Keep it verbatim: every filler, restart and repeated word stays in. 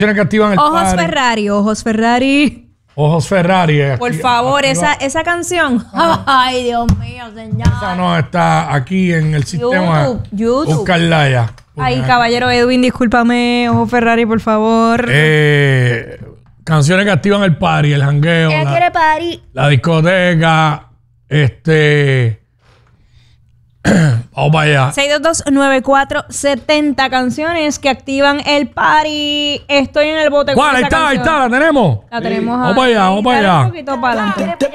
Tiene que activar el Ojos party. Ferrari, Ojos Ferrari. Ojos Ferrari. Por Activa- favor, activa- esa, esa canción. Ay, Dios mío, señor. Esa no está aquí en el sistema. YouTube, YouTube. Buscarla ya. Ay, Busca- caballero Edwin, discúlpame. Ojos Ferrari, por favor. Eh, canciones que activan el party, el jangueo, Ella la, quiere party. la discoteca. Este. Vamos para allá. seis dos dos nueve cuatro siete cero canciones que activan el party. Estoy en el bote. con ¿Cuál? Ahí esa está, ahí canción. está, la tenemos. La tenemos Vamos para allá, vamos para Dale allá. un poquito para adelante.